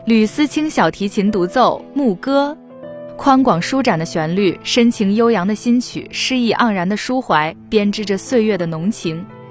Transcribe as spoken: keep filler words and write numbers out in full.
吕思清小提琴独奏《牧歌》，宽广舒展的旋律，深情悠扬的新曲，诗意盎然的抒怀，编织着岁月的浓情。